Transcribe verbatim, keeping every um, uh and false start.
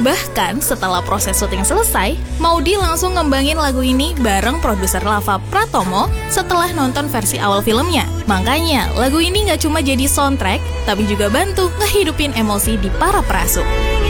Bahkan setelah proses syuting selesai, Maudy langsung ngembangin lagu ini bareng produser Lava Pratomo setelah nonton versi awal filmnya. Makanya lagu ini gak cuma jadi soundtrack, tapi juga bantu ngehidupin emosi di para perasu.